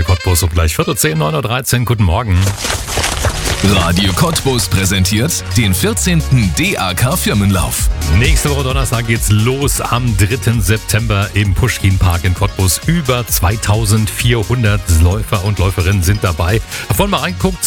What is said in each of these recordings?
Cottbus um gleich 9:10, 9:13 Uhr. Guten Morgen. Radio Cottbus präsentiert den 14. DAK Firmenlauf. Nächste Woche Donnerstag geht's los am 3. September im Puschkin-Park in Cottbus. Über 2400 Läufer und Läuferinnen sind dabei. Davon mal reinguckt,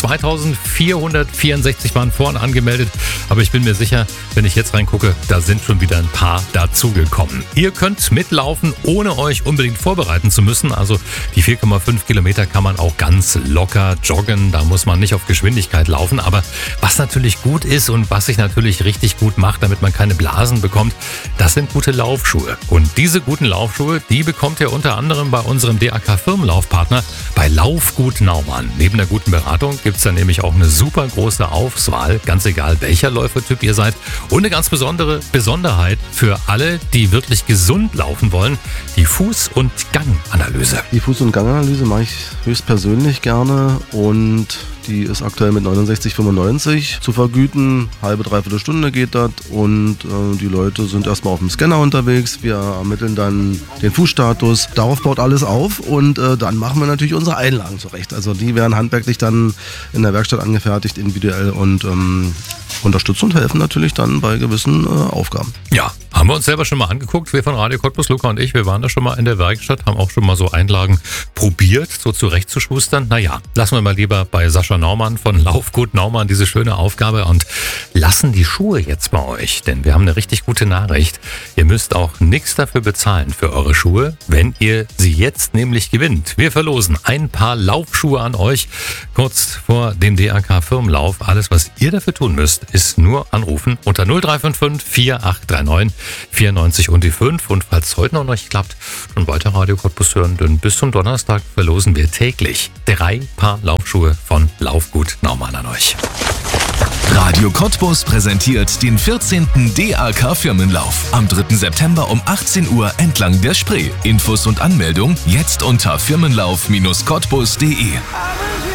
2464 waren vorhin angemeldet. Aber ich bin mir sicher, wenn ich jetzt reingucke, da sind schon wieder ein paar dazugekommen. Ihr könnt mitlaufen, ohne euch unbedingt vorbereiten zu müssen. Also die 4,5 Kilometer kann man auch ganz locker joggen. Da muss man nicht auf Geschwindigkeit laufen. Aber was natürlich gut ist und was sich natürlich richtig gut macht, damit man keine Blasen bekommt, das sind gute Laufschuhe. Und diese guten Laufschuhe, die bekommt ihr unter anderem bei unserem DAK Firmenlaufpartner bei Laufgut Naumann. Neben der guten Beratung gibt es da nämlich auch eine super große Auswahl, ganz egal welcher Läufertyp ihr seid. Und eine ganz besondere Besonderheit für alle, die wirklich gesund laufen wollen, die Fuß- und Ganganalyse. Die Fuß- und Ganganalyse mache ich höchstpersönlich gerne und die ist aktuell mit 69,95 zu vergüten. Halbe, dreiviertel Stunde geht das und die Leute sind erstmal auf dem Scanner unterwegs. Wir ermitteln dann den Fußstatus. Darauf baut alles auf und dann machen wir natürlich unsere Einlagen zurecht. Also die werden handwerklich dann in der Werkstatt angefertigt, individuell und unterstützen und helfen natürlich dann bei gewissen Aufgaben. Ja, haben wir uns selber schon mal angeguckt. Wir von Radio Cottbus, Luca und ich, wir waren da schon mal in der Werkstatt, haben auch schon mal so Einlagen probiert, so zurechtzuschustern. Naja, lassen wir mal lieber bei Sascha Naumann von Laufgut Naumann diese schöne Aufgabe und lassen die Schuhe jetzt bei euch. Denn wir haben eine richtig gute Nachricht. Ihr müsst auch nichts dafür bezahlen für eure Schuhe, wenn ihr sie jetzt nämlich gewinnt. Wir verlosen ein paar Laufschuhe an euch kurz vor dem DAK Firmenlauf. Alles, was ihr dafür tun müsst, ist nur anrufen unter 0355 4839 94 und die 5. Und falls es heute noch nicht klappt, schon weiter Radio Cottbus hören, denn bis zum Donnerstag verlosen wir täglich 3 Paar Laufschuhe von Laufgut Naumann an euch. Radio Cottbus präsentiert den 14. DAK Firmenlauf am 3. September um 18 Uhr entlang der Spree. Infos und Anmeldung jetzt unter firmenlauf-cottbus.de.